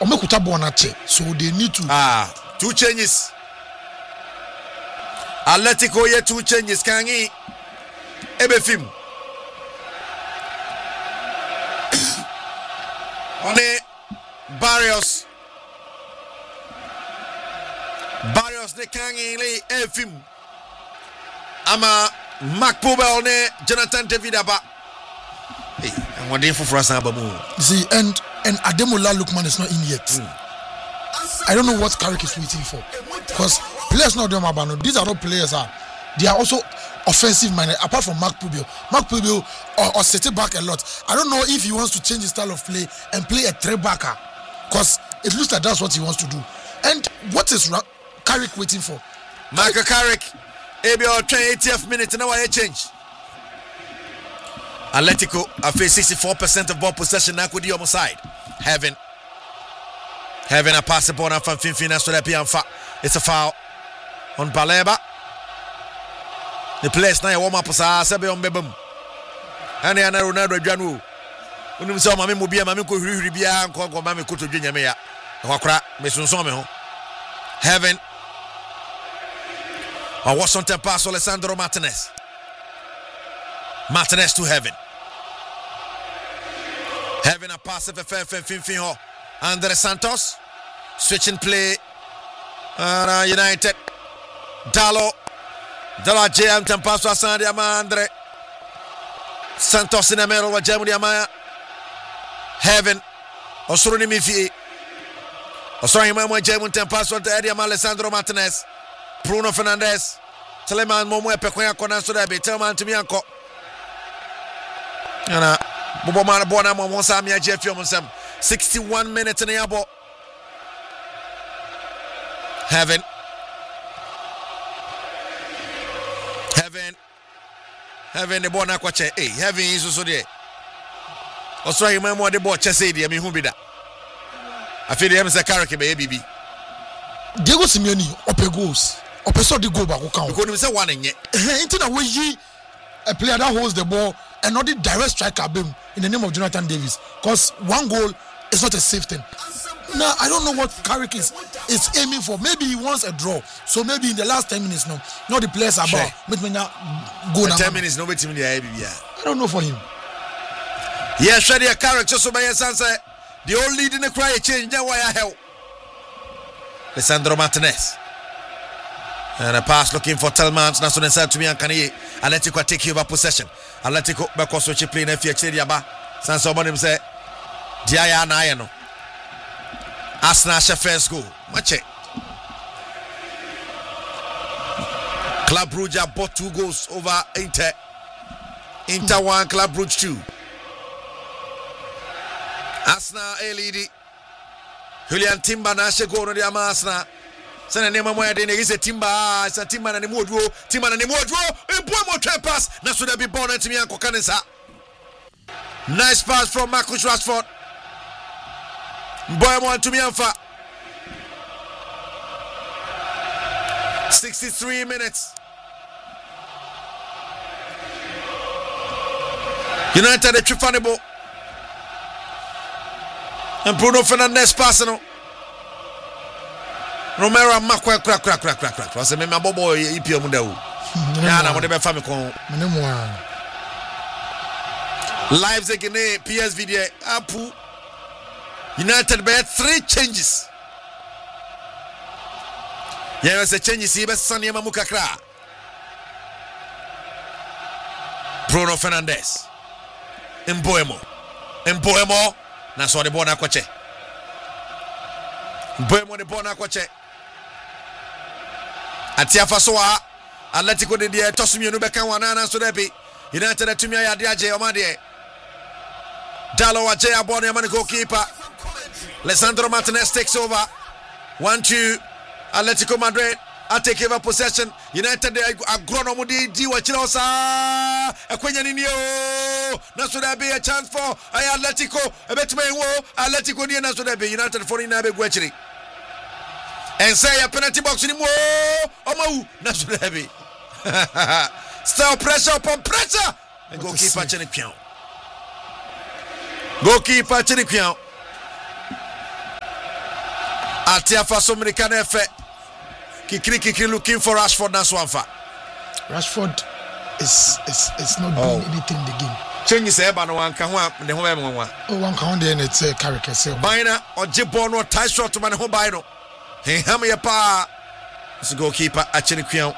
omekuta bonache, so they need to. Two changes. Atletico ye 2 changes. Kangi Ebefim. One Barrios ne Kangi le Efim. Ama Makpobel ne Jonathan David Aba. Hey, I'm wondering for us Abamu. See, and Ademola Lookman is not in yet. I don't know what Carrick is waiting for. Because players not doing Mabano. These are not players. They are also offensive minded. Apart from Mark Pubio or set it back a lot. I don't know if he wants to change his style of play and play a 3-backer. Because it looks like that's what he wants to do. And what is Carrick waiting for? Michael Carrick, ABO 80th minute. Now I change. Atletico have 64% of ball possession. Now could be on the side. Having a pass the ball from Finfina so that it's a foul on Baleba. The players now warm up as Sabe on Bebum. And they are Ronaldo Janu. When saw Mammy Mubia, Mammy Ribia, and Congo Mammy Kutu Junior Mea. Wakra, Messon Someho. Heaven. Or Washington pass Alessandro Martinez. Martinez to Heaven. Heaven a pass of Finfino. Andre Santos. Switching play. United. Dalo JM Tempaso Asandi Andre Santos in the middle of Jamudi Amaya. Heaven Osuruni Mifi Osuri Mamo Jamun Tempaso to Eddie Alessandro Martinez. Bruno Fernandes. Teleman Momo Pequia Conaso Debi. Teleman to Mianco. And Bobomana Bona Monsamia Jeff Yomonsam. 61 minutes in the abo. Heaven the ball na kwache. Hey, Heaven is also there. Also, I remember the ball chase the who be that. I feel him say Carrick be ABB. Diego Simeone ope goals. Ope so the goal back count. Because we say one in yet. Into the way he a player that holds the ball and not the direct striker beam in the name of Jonathan Davis. Because one goal is not a safe thing. Now I don't know what Carrick is aiming for. Maybe he wants a draw. So maybe in the last 10 minutes now, not the players are about. Make me now go now. 10 minutes, no wait till the ABB. I don't know for him. Yeah, Shadia Carrick just so by your son say the old lead in the cry change. Now why I help? Alessandro Martinez. And a pass looking for Tellman. National inside to me and Kanye. Atletico take over possession. Atletico back also playing a few Chediaba. Sanso him say Diaya Nayano. Arsenal first goal. Match it. Club Brugge bought 2 goals over Inter. Inter 1, Club Brugge 2. Arsenal lead. Julian Timber na goal no dia Arsenal. Sana nema moya de is a Timber, it's a Timber na ni modwo, Timber na ni modwo. Empo mo try pass. Na so that be born to me and Kokanisa. Nice pass from Marcus Rashford. Boy, want to me and fa 63 minutes. United the Trifanable. And Bruno Fernandes passing. Romero Makwa crack. I say me bobo EPO mundau. Na mo de be fa me kon. Lives again PSV there. Apu United made 3 changes. Yeah, it's a change. See, but Sunny Mamukakra. Bruno Fernandes. Mboemo. That's what the Bona Quache. Mboemo the Bona Quache. Atia Fasoa. Atletico de Dia Tosumi Nubeka Wana Sodepi. United to me Adiaje Omade. Dalo Ajay Abone man goalkeeper. Alessandro Martinez takes over. 1-2. Atletico Madrid are taking over possession. United agronomudi diwa chilosa. Akwenya ninio. Na so there be a chance for Atletico. Atletico ni na so there be United for ina be gwechiri. And say a penalty box ni mo. Omawu na so there be. Still pressure upon pressure. And goalkeeper Chenipian. Goalkeeper Chenipian. Atiafa so many can efe. Kikri looking for Rashford na swanfa. Rashford is not doing anything in the game. Change say ba no wan ka ho ne ho em nwa. Oh, one count there and it's character say. Baina ojibo no tie shot man ho bai no. He ham ye pa. This goalkeeper actually Kwian.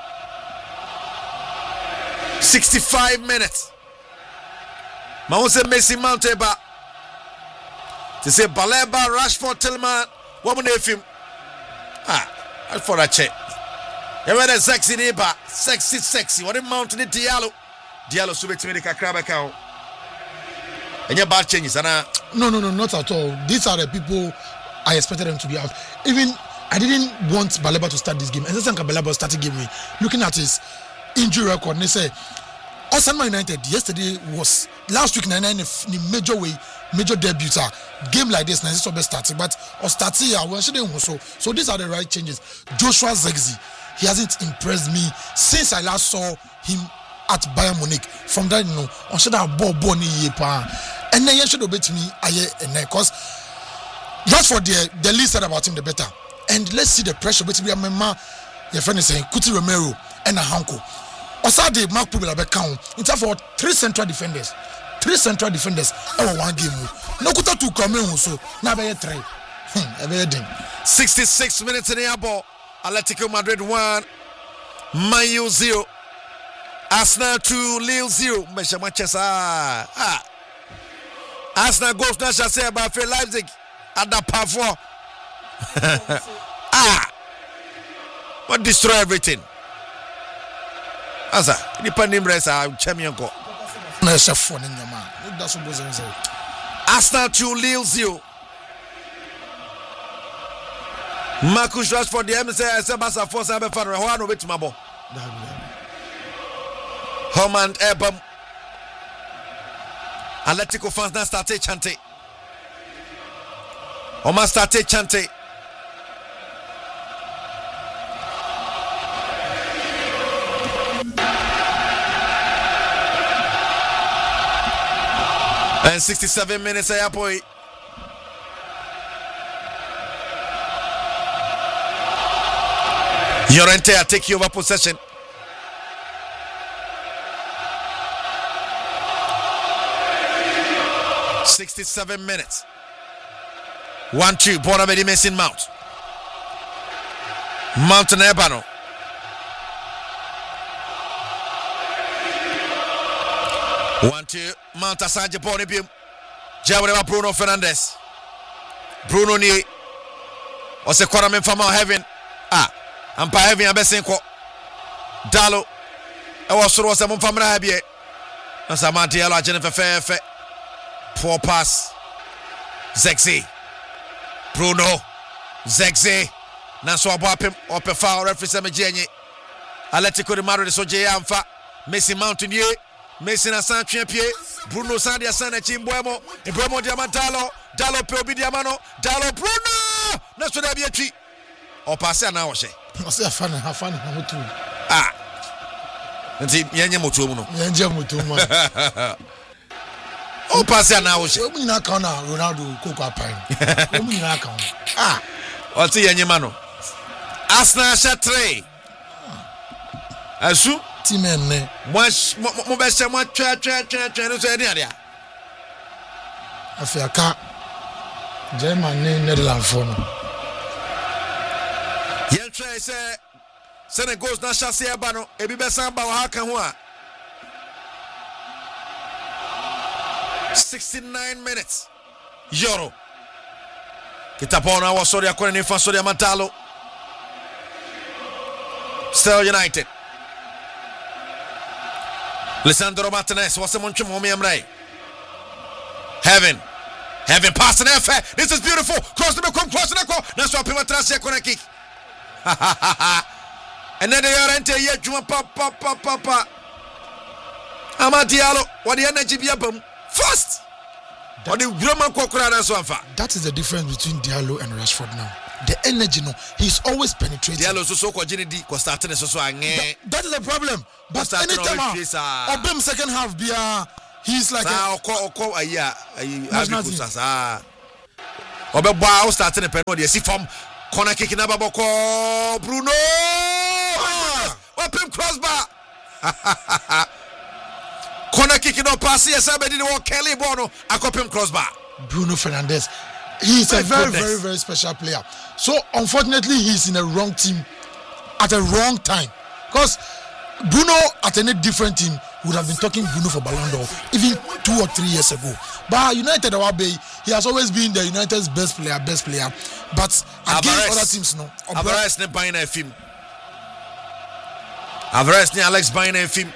65 minutes. Mawuse Messi Mount eba. To say Baleba, Rashford, Tillman, woman if him. For a check. You read a sexy neighbor, sexy. What a mountain in Diallo subit to make a crab account. And your bad changes, No, not at all. These are the people I expected them to be out. Even I didn't want Baleba to start this game. And then Baleba started game. Looking at his injury record, they say Arsenal United yesterday was last week in major way, major debut. Game like this, this is starting, but or starting here, so these are the right changes. Joshua Zexi, he hasn't impressed me since I last saw him at Bayern Munich. From that, on should have ball and then you should obey me. Because that's for the least said about him, the better. And let's see the pressure between your friend is saying Kuti Romero and Hanko. Osade Mark Pubela Beckham. In terms of three central defenders over one game. No kuta two come in so now be 3. 66 minutes in the ball. Atletico Madrid 1, Man U 0. Arsenal 2, Lille 0. Manchester. Arsenal goes now shall say about Leipzig at the power 4. What destroy everything? Asa, independent rest champion go. Arsenal 2, Lille 0. Marcus Rashford the MSA Sebasa force abe fan ho no betima bo. Homan Ebam. Atletico fans now started chanting. Homan started chanting. And 67 minutes boy. Llorente are taking over possession. "67 minutes. 1-2. Bonamedi Mason Mount. Mountain Ebano. Mount Asante Bonibium. Jawara Bruno Fernandes. Bruno ni. Ose Kwara from Mount Heaven. Ampa Heaven abesenko. Dalo. Ewo soro se mfamra ha bie. Asama Diallo agene fefe. Poor pass. Zexi. Bruno. Zexi. Nanso aboapem opefa referee se mejenye. Atletico de Madrid so je amfa. Messi Mountain ye. Messi na san twepie. Bruno Sandia Sana Chimboemo. Ibrahimo Diamantalo. Dalo pe obi Diamano. Dalo Bruno. Na so da bie twi. O passe na wo hye. I say afana na motu. Nti yenye motu mu no. Yenye motu mu. O passe na wo hye. Omu na ka na Ronaldo koko apan. Omu na ka. O ti yenye ma no. Arsenal shot 3. Asu team enne. Mo be se mo twa no so eni ade a. Afiaka German ne Netherlands for no. Yen try say Senegal's na chance e ba no ebi be san ba wa ha kan ho a. 69 minutes. Euro. Kitapona was sorry akone ni fa sorry Matalo. Still United. Lisandro Martinez was someone to Momi Amray. Heaven passing F. This is beautiful. Cross the cross the goal. That's why people trust a kick. And then they are enter here. Papa. Amadialo. What the energy be up first? What the Roman Kokora so far? That is the difference between Diallo and Rashford now. The energy, he's always penetrating. Diallo so Jinidi was starting so that is the problem. But anytime Obem second half he's like Obeba starting a pen what you see from Corner kick in Ababoko. Bruno. Open crossbar. Corner kick in pass. Yes, I didn't want Kelly Bono. I copy him crossbar. Bruno Fernandes. He's a very special player. So unfortunately, he's in a wrong team at a wrong time. Because Bruno at any different team would have been talking Bruno for Ballon d'Or even 2 or 3 years ago. But United Awabe, he has always been the United's best player. But against other teams, no. Alvarez ne buying a film. Alvarez ne Alex buying a film.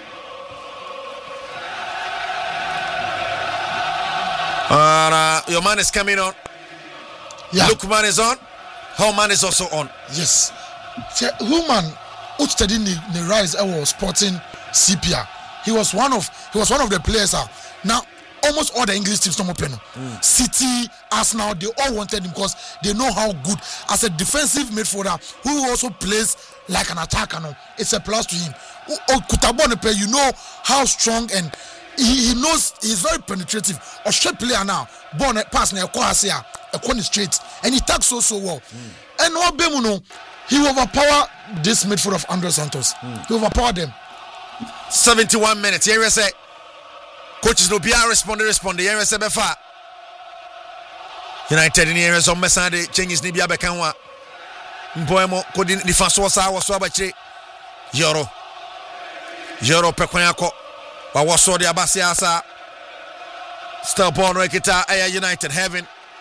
Your man is coming on. Yeah. Lookman is on. Hellman is also on. Yes. Hellman, who studied the rise of Sporting CPR. He was one of the players. Now almost all the English teams don't open. City, Arsenal, they all wanted him because they know how good as a defensive midfielder who also plays like an attacker. No, it's a plus to him. Kutabone, you know how strong and he knows he's very penetrative. A straight player now, born pass na a corner straight, and he tags so well. And no Bemuno, he will overpower this midfield of Andre Santos. He overpowered them. 71 minutes. Here we say, coaches no be respond. Here we say befa. United in here some mesade changes ni bia bekanwa. Mboemo kodi defense was abachire. Yoro pekwanyako. Wawaso de abasiasa. Still born rekita Aya United Heaven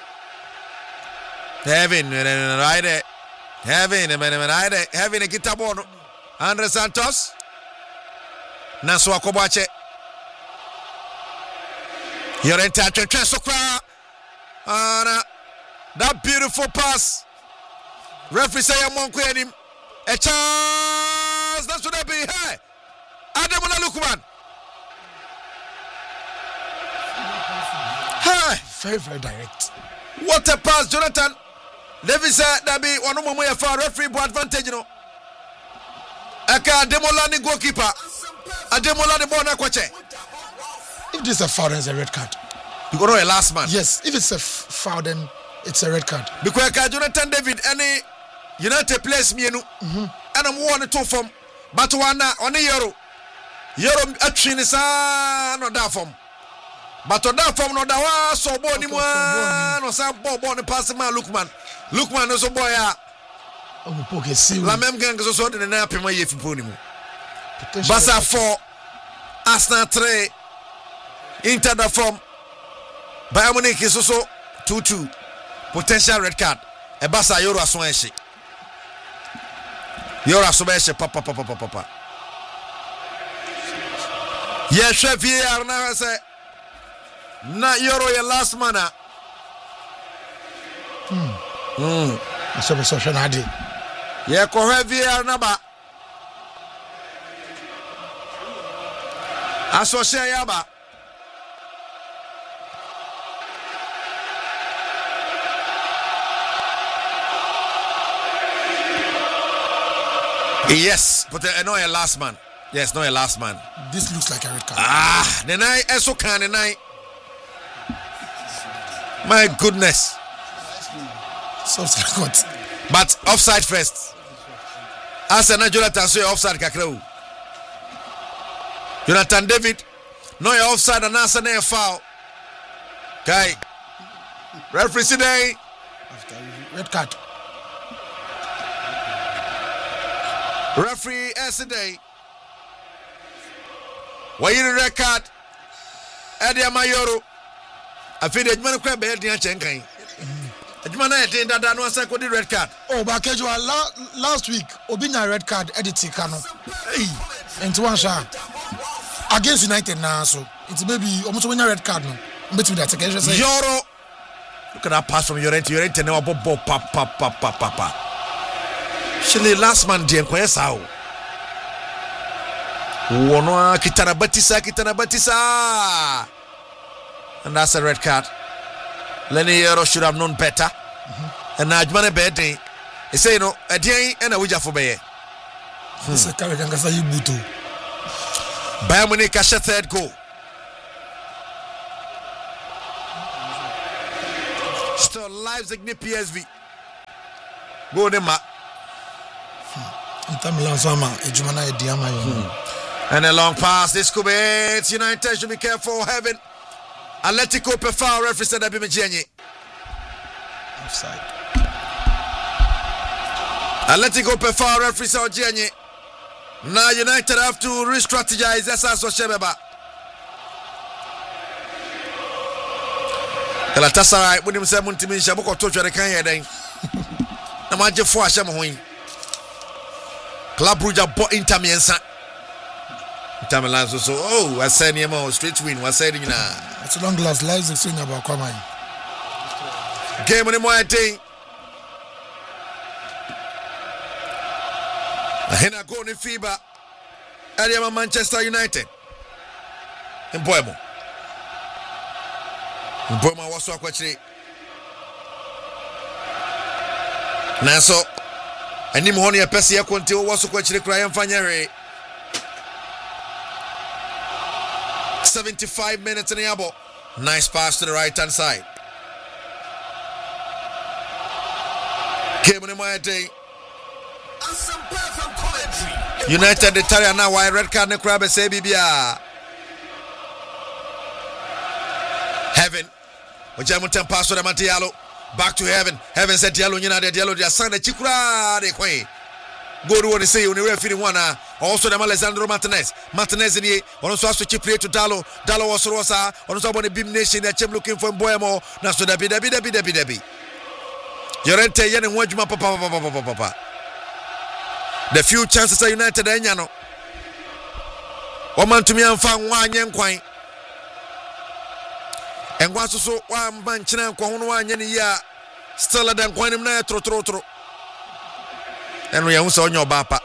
right there. Heaven ekita bono. Andre Santos. Naso Akobache. Yorenta Sokra. That beautiful pass. Referee say him. A chance. That should be. Hey. Ademola Lookman. Hey. Very direct. What a pass, Jonathan. David said that be one more for referee for advantage, you know. Aka Ademola ni goalkeeper. Ademola the ball na kwache. If this is a foul, then it's a red card. You go to a last man. Yes, if it's a foul, then it's a red card. Because Jonathan David, any United players, me and I'm one to from, but one on the Euro a train is not that from. But on that from, not that was so born him one or some born pass man, Lookman is a boy. La même gang is also in the nap in my year for Ponimu. Basa 4, Arsenal 3, Inter the form. Bayern Munich is also 2-2. Potential red card. E Basa Yoro Aswanshi. Yoro Aswanshi papa. Yes, chef here now say. Na Yoro your last mana. So be social nadi. Yeah, ko heavier naba. Asoshe yaba. Yes, but not a last man. Yes, not a last man. This looks like a red card. Nenai eso can Nenai. My goodness. So good. But offside first. As a Jonathan say offside kakreu. Jonathan David, no offside and answer no foul. Okay. Referee today. Red card. Referee yesterday. Why you red card? Eddie Mayoro. I feel the man crab Eddie Chenkai. The man I did that no say the red card. Oh, but casual last week, Obinya red card Eddie Tikano. Hey, and one shot against United now, so it's maybe almost when red card no. Between that occasion say Yoro. Look at that pass from Llorente now ball papa. Actually, last man Jen Kwesao. Wonoa Kitana Batisa. And that's a red card. Lenny Yoro should have known better. And now Ajmane Bede. He say, a day and a Wija for Baye. This is Karagangasa Yubutu. Bayern Munich catch a third goal. Still Leipzig near PSV. Go ne ma. Inter Milan sama ejumana ediama yo. And a long pass. This could be it. United should be careful. Heaven. Atletico per foul. Referee said that be Jenny. Offside. Atletico per foul. Referee said Jenny. Now United have to re-strategize. That's also Shebeba. Galatasaray. When you say Muntimin Shaboko touch the can head. Na maje fo ashem hoin. Club Brugge bought Inter Milan. Inter Milan so oh, I said him straight win. I said you know. It's long last lives the thing about Kwame. Game on the more thing. Ahena go in FIBA. Area Manchester United. Mboemo waso akwachire. Nanso anim ho ne pese ye konti waso kwachire kra yemfanya re. 75 minutes in the abo. Nice pass to the right hand side. Game on the my day. United the Taria now why red card ne crab say bibia. Heaven. Ojamutan pass to the Diallo. Back to Heaven. Heaven said Diallo nyina de Diallo dia san de chikura de kwen. Go to what they say on the referee one. Also the Alessandro Martinez in here. Also has to chip play to Dalo was Rosa. Also on the Beam Nation that came looking for Mboemo. Now so Debbie. Yorente yen and Wajuma papa. The few chances are United and Yano. Oman to me and found one yen quine. And once so one banchina and Kohunwa yen ya still than quine na tro. And we are on your bapa.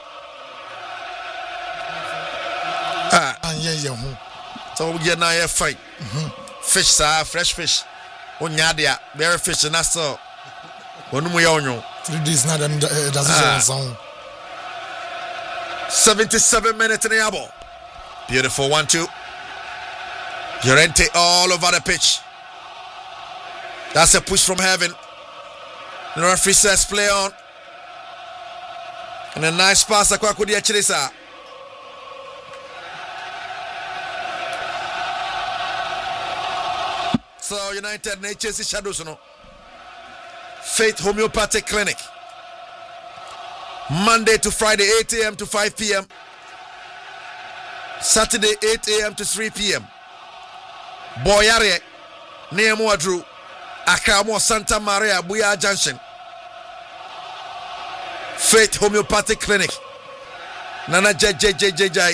So we are now a fight. Fish, sir, fresh fish. On Yadia, very fish, and that's all. When we own you. 3 days not and doesn't 77 minutes in the abo. Beautiful 1-2. Llorente all over the pitch. That's a push from Heaven. The referee says play on. And a nice pass akwa kudi achirisa. So United Nature's shadows no. Faith Homeopathic Clinic. Monday to Friday 8 a.m. to 5 p.m. Saturday 8 a.m. to 3 p.m. Boyare Nemo Adru Akamo Santa Maria Buya Junction. Faith Homeopathic Clinic. Nana JJJJ.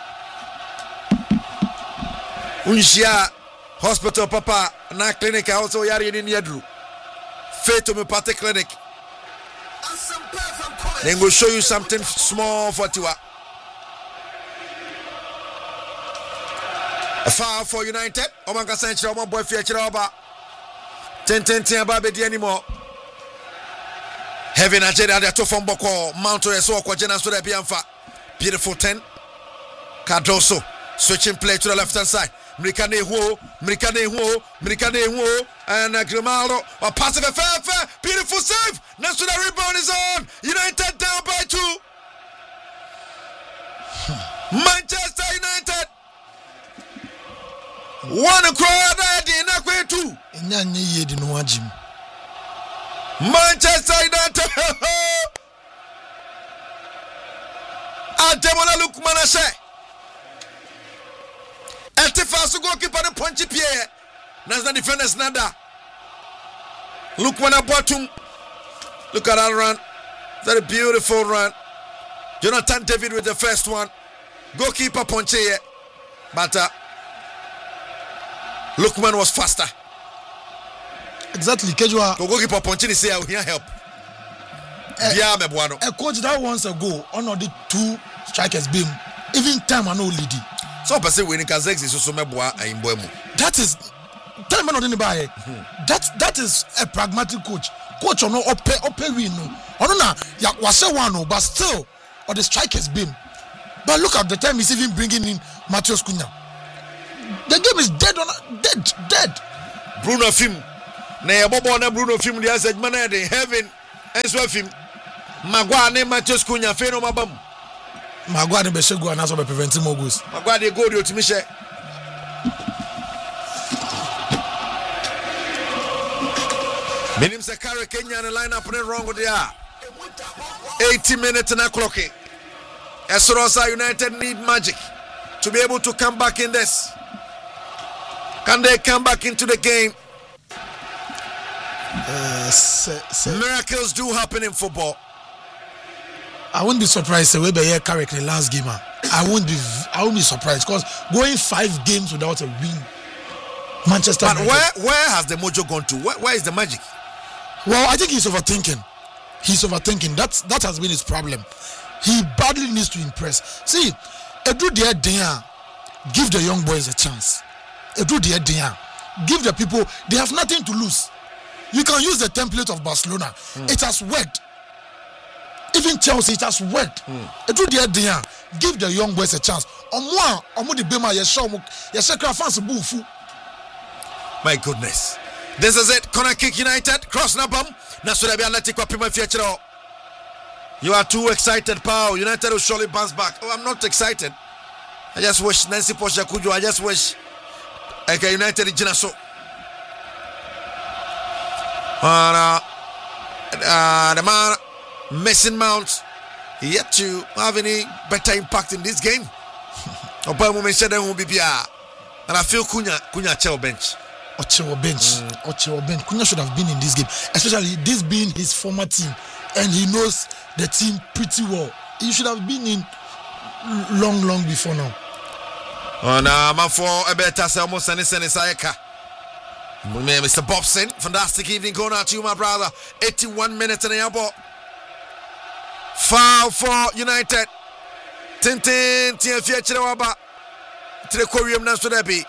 Unshia Hospital Papa na clinic also yari in Yadru. Faith Homeopathic Clinic. Then we'll show you something small for Tiwa. A foul for United. Omanga Sancho, my boy Fiachira Oba. 10 about the anymore. Heaven Ajeda de Tofon Boko, Mount Reso, Quajana Suda Bianfa. Beautiful 10. Cardoso switching play to the left hand side. Mrikane Huo, and Grimaldo. A passive fair. Beautiful save. Next to the rebound is on. United down by 2. Manchester United. One crowd in a 2. Manchester United. Ademola Lookman say. Eltifasu goalkeeper the punchy Pierre. That's the defenders nada. Lookman bottom. Look at that run. That's a beautiful run. Jonathan David with the first one. Goalkeeper punchy here. But Lookman was faster. Exactly, Kejua. Goalkeeper punchy say I will help. A coach that wants a goal on the 2 strikers beam. Even time I know leading. So person winning Kazex is also meboa in Boemu. That is time not anybody. That is a pragmatic coach. Coach or no ope win no. Ono na ya wase one but still or the strikers beam. But look at the time he's even bringing in Matheus Cunha. The game is dead. Bruno Film. Na bobo na Bruno Film the answer man dey Heaven and so film. Maguire ne Matheus Cunha fe no mabam. Maguire be shego and also be preventing more goals. Maguire dey go the ultimate. Minim se carry Kenya in the lineup ne wrong with there. 80 minutes and a clock. Esrosa United need magic to be able to come back in this. Can they come back into the game? Miracles do happen in football. I wouldn't be surprised the way they carry the last game. I won't be surprised because going 5 games without a win. Manchester But United. where has the mojo gone to? Where is the magic? Well, I think he's overthinking. That has been his problem. He badly needs to impress. See, Edu Dia, give the young boys a chance. Edu Dia, give the people, they have nothing to lose. You can use the template of Barcelona. It has worked. Even Chelsea, it has worked. Edu Dia, give the young boys a chance. My goodness. This is it. Corner kick United. Cross Nabam. Nasurabi Atletico Prima Fiachero. You are too excited, Pau. United will surely bounce back. Oh, I'm not excited. I just wish Nancy Posha Kujo. I just wish United Jinaso. The man Mason Mount yet to have any better impact in this game. Obama said there will be and I feel Cunha Chel bench. Ochewo bench. Cunha should have been in this game, especially this being his former team, and he knows the team pretty well. He should have been in long before now. Man for a better say almost any Sayaka. Mr. Bobson, fantastic evening going out to you, my brother. 81 minutes in the airport. Foul for United. Tintin Tiafia Chirawaba. Trekorium Nasodebi.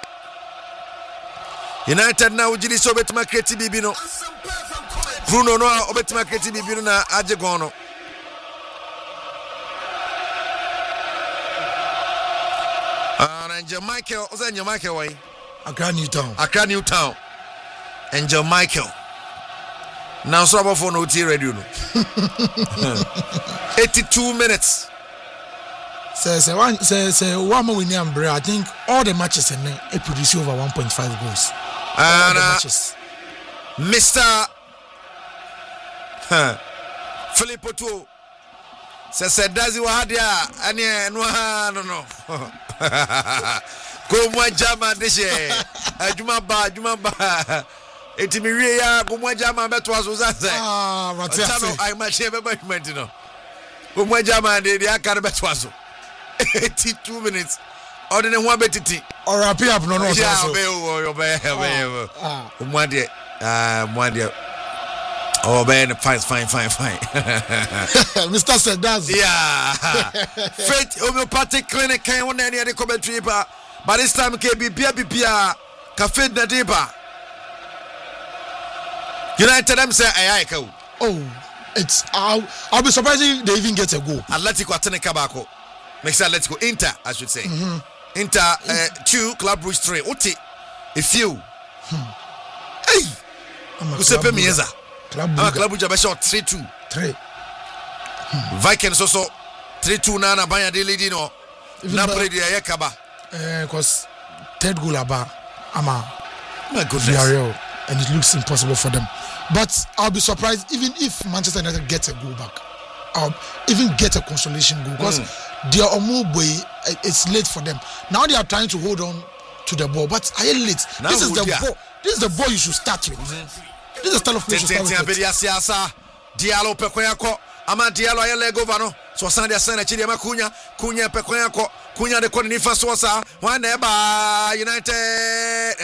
United now Jili Sobetima Kreti Bibino. Bruno no Obetima Kreti Bibino na Ajegono. Angel Michael, what's Angel Michael way? Accra Newtown. Angel Michael. Now so about for no tea radio. 82 minutes. Say one more winning umbrella. I think all the matches and it produce over 1.5 goals. And Mr. Filippo too says Dazi Wahadia and no. Go my jama this year. Jumaba. Etimiria, go my jama betwas was that. I might have a measurement, you know. Go my jama, the Akarabetwazo. 82 minutes. Or the one betty. Or appear up no. Oh man, fine. Mr. Sedaz. Yeah. Faith homeopathic clinic can one any commentary but this time KBBA Cafe Nadiba. United them say ayayka. Oh, it's I'll be surprised if they even get a goal. Atletico Atenica Bako. Makes Atletico Inter, I should say. Inter 2, Club Brugge 3. Oti, a few. Hey, Giuseppe Mieza. Club Brugge be shot 3-2. 3. Vikings also 3-2 na Banya de Lidino. Napoli de Yakaba. Because third goal about Ama. My goodness. Villarreal, and it looks impossible for them. But I'll be surprised even if Manchester United gets a goal back. Even get a consolation goal because their Omugbe, it's late for them. Now they are trying to hold on to the ball, but I ain't late. This is the ball. This is the ball you should start with. This is the style of play you should start with. Diallo Pekoyako, Ama Diallo ayele govano. So Sandia Sana Chidema Cunha Pekoyako, Cunha de Cornifa Sosa, one eba United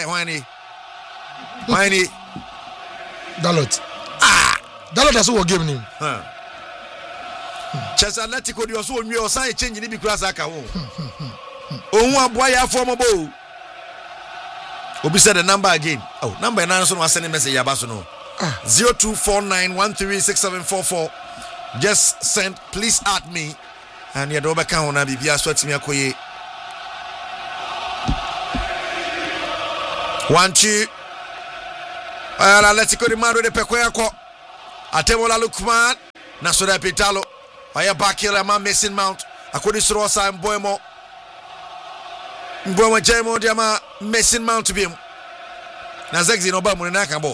Wani Dalot. Dalot that's what gave him. Chelsea Atletico di oso onwe osan change ni bi kura aka wo. Ohun aboa ya form bo. Obi said the number again. Oh, number 9 so no send message ya baso no. 0249136744. Just send please add me and you do be kan na bibia so atimi akoye. 1-2. Atletico di Madrid de Pekoyako. Atebola Lukman. na so da Pitalo aya back here ma Mason Mount akodi soro sa Mboemo jemo dia ma Mason Mount biem na Zexi no ba mu na kan ball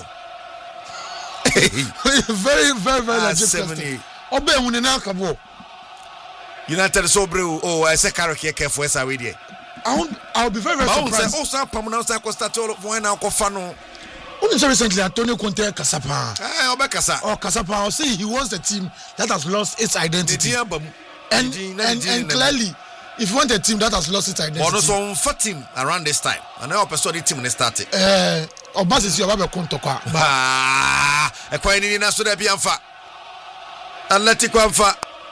very legit obe mu na kan ball United so breu I say Karoki careful esa we there I'll be very surprised. Also pamuna sa Costa Tolo when na ko fa no only recently Antonio Conte Kasapa Obekasa Kasapa say he wants the team that has lost its identity and clearly if you want a team that has lost its identity also on 14 around this time and now person the team started Obasi you have kontokwa e kwa ni na so da bi amfa Atletico amfa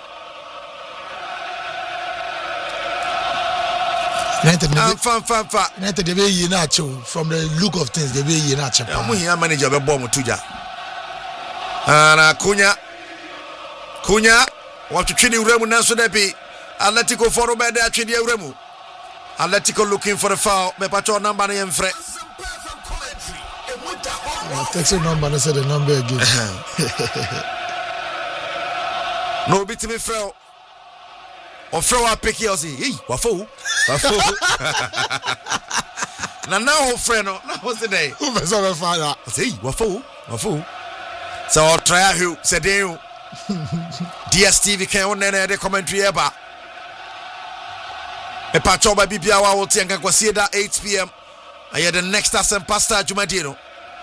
United they be Yenacho from the look of things they be Yenacho Muhia manager be ball mutuja ana Kunya what to twini uremu na so da bi Atletico for obede atwini uremu Atletico looking for the foul me pacho number na yemfre text number na say the number again no bit me frel or throw a pick here say hey wafo na now friend no what's the day who be so father say wafo so try who say dey DSTV can on na the commentary eba e pacho ba bibia wa wo tie nkan kwase da 8 p.m. aye the next Asempa Star Jumadino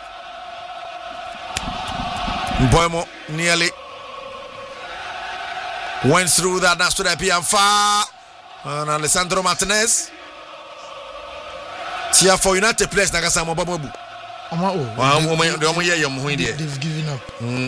Mboemo nearly went through that now to the PM far and Alessandro Martinez Tia for United players Nagasa Mobabu they've given up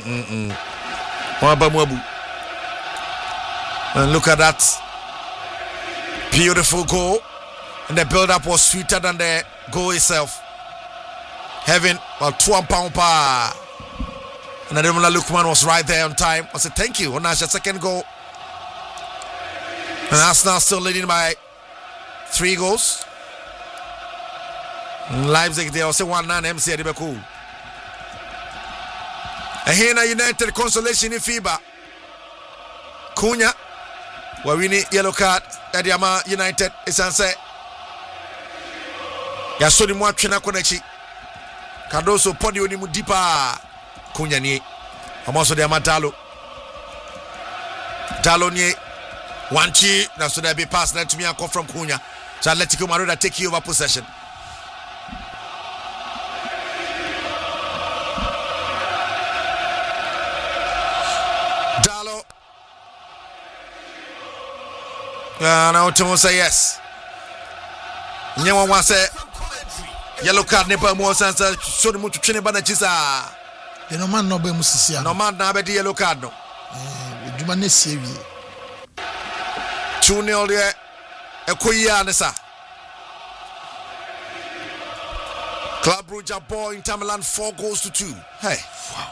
and look at that beautiful goal and the build-up was sweeter than the goal itself having about 2 pound per and Ademola Lookman was right there on time. I said thank you on our second goal. And Arsenal still leading by 3 goals. Leipzig they also 1-9 MC Adebeku. And here na United consolation in FIBA. Cunha where we need yellow card at Yama United is answer. Yasoni mwa twena konechi. Cardoso podi oni mu deeper. Cunha ni amoso de Dalo ni Wanchi na so there be pass that to me and come from Cunha. So Atletico Madrid take over possession. Dalo now to say yes. Nyewa wa say yellow card ne pa mo sansa so mu twene ba na chisa. No man no be musisia no man na be the yellow card no djuma na siewie 2-0 there ekoyia ne sa Club Brugge ball in Milan 4-2 hey wow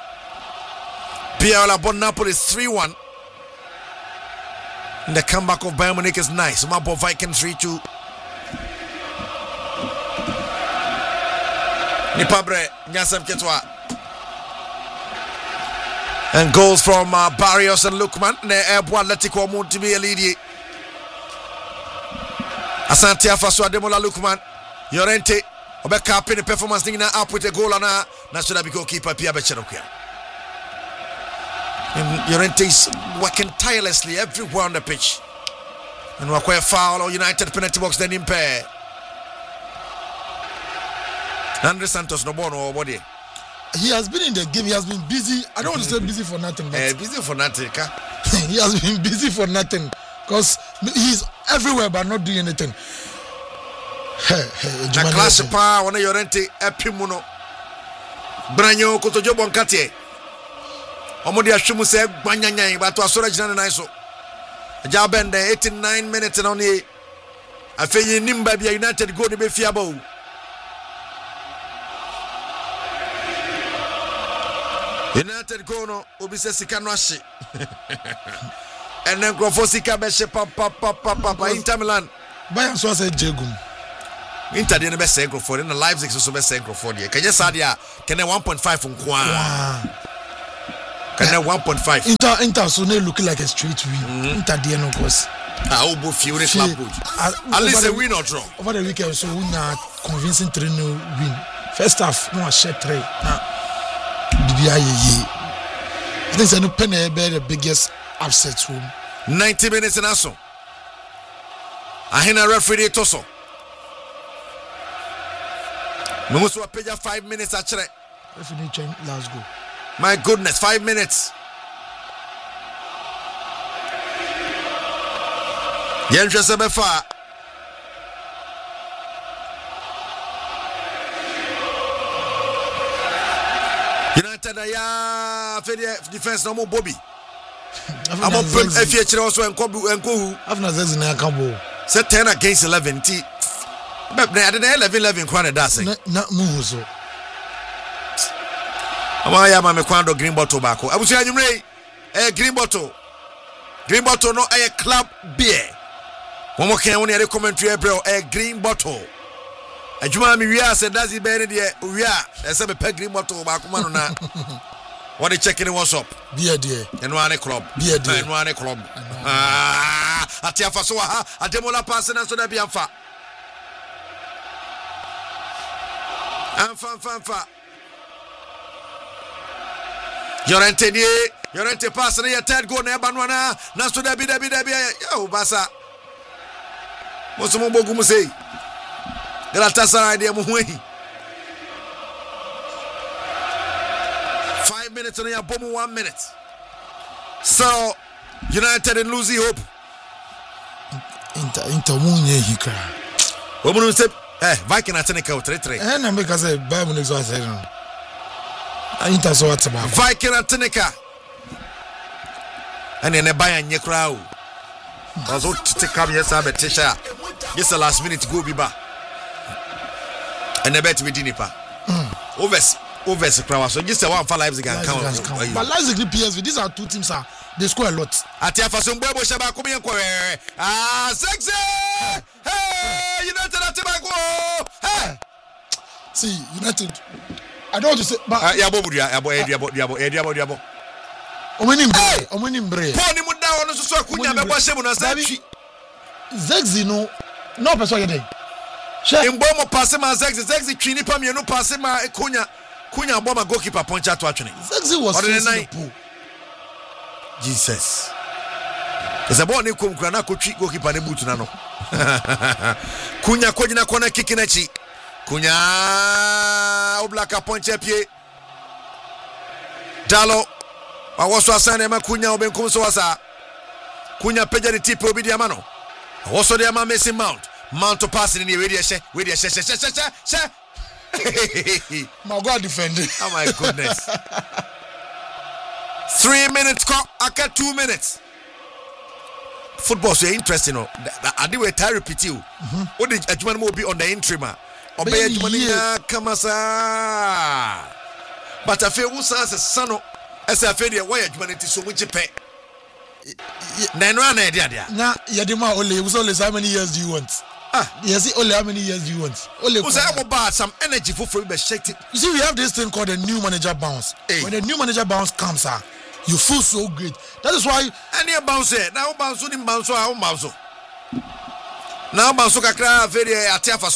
Pierre Bon Napoli 3-1 and the comeback of Bayern Munich is nice Mabo Vikings 3-2 Nipabre Nyasam Ketwa and goals from Barrios and Lookman. Ne Airborne Atletico Montibi Elidi. Asante Afaso Ademola Lookman. Llorente. Obeka pin performance thing na up with a goal na should be goalkeeper Pia Becherokia. And Llorente is working tirelessly everywhere on the pitch. And we're quite foul or United penalty box then impair. Andre Santos no bono or body. He has been in the game. He has been busy. I don't want to say busy for nothing. But busy for nothing. He has been busy for nothing because he's everywhere but not doing anything. Na class pa wana Llorente epimuno. Branyo kotojo bonkate. Omodi ahwemu se gbanyanyan ba to asora gina na so. Ja bende 89 minutes na oni. Afeyi nimba bia United go ne be fiaba. United go no obise sika no ahye and then go for sika be hye papa Inter Milan Bayern so say jegum Inter dey no be say go for in Leipzig so be say go for dey kenye sadia kene 1.5 nkwa Can 1.5. Inter so they look like a straight win. Inter there no cause. Obo Fiore club coach. At least a win or draw. Over the weekend so we na convincing 3-0 win. First half no share 3. I think say no Penny be the biggest upset home. 90 minutes in aso. Ahina referee Toso. Memuso apeja 5 minutes achre. Referee change last goal. My goodness, 5 minutes. Yenhwe se befa. United ya defense no mo Bobby. Amo pem efie kire also enko after Zexi na akabo. Say 10 against 11 t. But they 11 kwana da say. Na mu so. Ama ya ma me kwando green bottle bako. Abusu anyumre green bottle. Green bottle no a club beer. One more can one commentary bro a green bottle. Ajuma mi wia say dazi be ne de wia e say be green bottle bako ma no na. What they checking what's up? Beer there. And one club. Beer there. And one club. Atiafa so ha ademola pass na so da biamfa. Amfa. Yorente pass na your third goal na eba no na so da bi yo basa. Mosumo bogu mu sei. Galatasaray de mo hoyi. 5 minutes and you bomb 1 minute. So United and losing hope. Inter munye hikra. Omu say Viking Atenica 3-3. Na make say Bayern Munich so say no. Inter so what about Viking Atenica. And then Bayern nyekra o. Also take come yes abe tisha. Yes the last minute go biba. And the bet we dinipa. Overs crowd so just one for Leipzig and count. But Leipzig PSV these are two teams they score a lot. Atiafa so mbo shaba ko me Zexi. Hey, United Atibago. Hey. See, United I don't want to say but yabo Ediabo. Omeni mbre. Poni mu da wono so akunya be bɔ shemu na Zexi. Zexi no person yede. Mbo mo passe ma Zexi twini pa mienu passe ma Kunya bomba goalkeeper punch out atwene. Zexi was in the pool. Jesus. Eza ball ni kumkura na kotwi goalkeeper ne boot na no. Kunya kogina kona kick na chi. Kunya oblaka punch pie. Dalo. Awoso asane ma Kunya obenkum so wasa. Kunya peja ni tipe obi dia mano. Awoso dia ma Mason Mount to pass in the radio she. My God defending. Oh my goodness. 3 minutes I got 2 minutes. Football so interesting. I do a tie repeat you. What did Ajman will be on the interim? Obey Ajmania Kamasa. But I feel who says a son as I feel why Ajman is so much pay. Then idea. Now Yadima Ole was always how many years do you want? Yes, only how many years do you want? Only about some energy for free. You see, we have this thing called the new manager bounce. Hey. When the new manager bounce comes, you feel so great. That is why any bounce now bounce on bounce now bounce kakra very Atiafa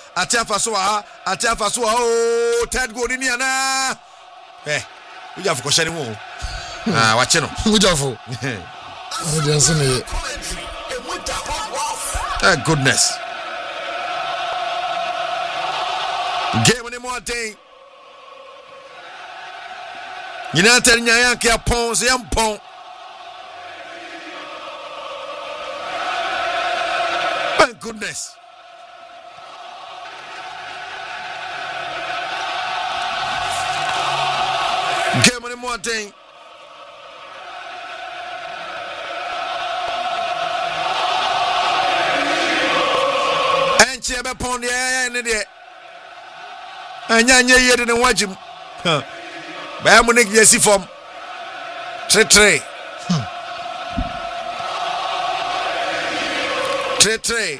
so oh third goal in here na. We have question mo. Watch no. We have. Goodness. Game on more thing. United Nyan ke pon se yampon. My goodness. Game on more thing. Enche be pon de ne anya yede ne wajim. Bayern Munich yesi form 3-3. 3-3.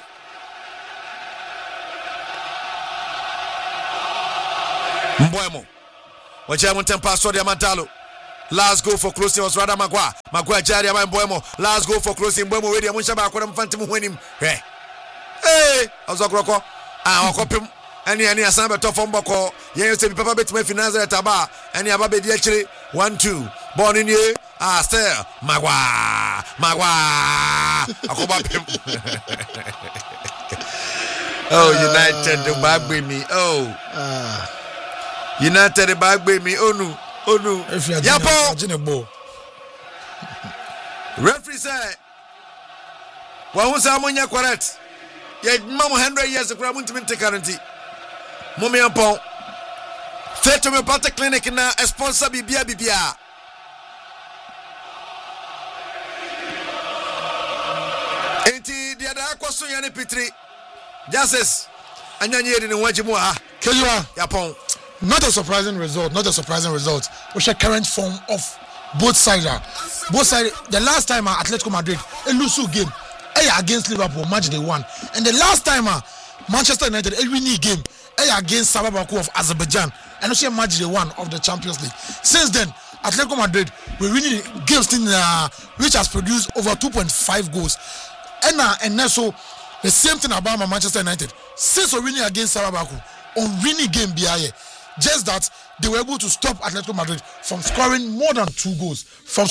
Mboemo. Wacha Montempa so de Amantalo. Last goal for closing was rather Magua. Magua Jari Ama Mboemo. Last goal for closing Mboemo wedi amunshaba akora mfantimu hwenim. Hey. Ozokroko. Okopim. Any asan beto from Boko. Yen se papa betime finance etaba. Any aba be di akire 1-2. Ball in here. Still Magua. Akoba pim. Oh, United the bag with me. Oh. United the bag with me. Oh no. Yapo. Referee said, "Well, who's Amonia correct? Yeah, Mama 100 years ago, I want to take guarantee. Mommy and Paul. Fair Homeopathic Clinic na a sponsor Bibia. Enti the other question yani Petri. Justice. Anyanye in Wajimua. Kejua. Yapon. Not a surprising result. Which a current form of both sides. The last time Atletico Madrid a lose game against Liverpool match they won, and the last time Manchester United a winning game against Sabah Baku of Azerbaijan, and also a match they won of the Champions League. Since then, Atletico Madrid were winning games which has produced over 2.5 goals, and so the same thing about Manchester United. Since we're winning against Sabah Baku on winning game BIA. Just that they were able to stop Atletico Madrid from scoring more than 2 goals.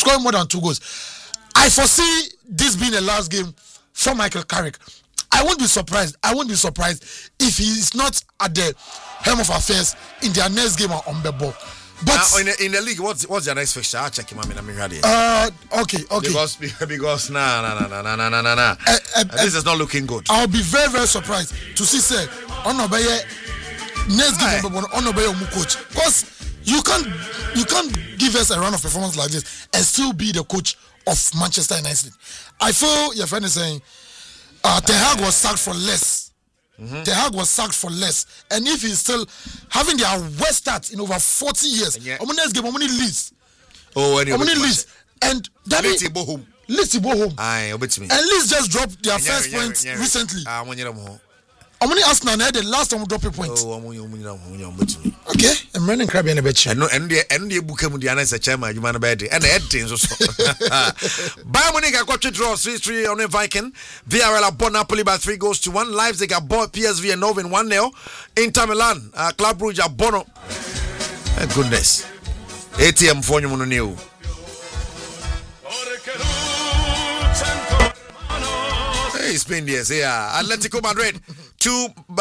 I foresee this being the last game for Michael Carrick. I won't be surprised if he is not at the helm of affairs in their next game on the ball. But now, in the league, what's your next fixture? I'll check him. Okay. Because nah. This is not looking good. I'll be very, very surprised to see say Onobeye next game Onobeye coach, because you can't give us a run of performance like this and still be the coach of Manchester United. I feel your friend is saying Ten Hag was sacked for less. Ten Hag was sacked for less, and if he's still having their worst start in over 40 years, next game leads. Leads, and that Leeds go home. And Leeds just dropped their first points recently. Arsenal the last time we dropped a point. Okay, I'm running crab in a bit. And the book of the answer chairman, you man bed and the head things also. Bayern Munich got to draw 3-3 on the Viking. Villarreal bought Napoli by 3-1. Leipzig got bought PSV and Nova in 1-0. Inter Milan, Club Brugge at Bono. Goodness. ATM for you new. Hey, Spain, yes, yeah. Atletico Madrid 2